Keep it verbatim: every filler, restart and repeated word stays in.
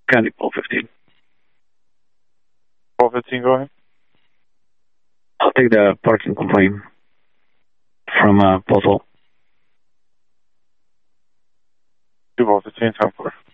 County Poll fifteen. Poll fifteen, go ahead. I'll take the parking complaint from uh, Poll. Two Poll fifteen, time for.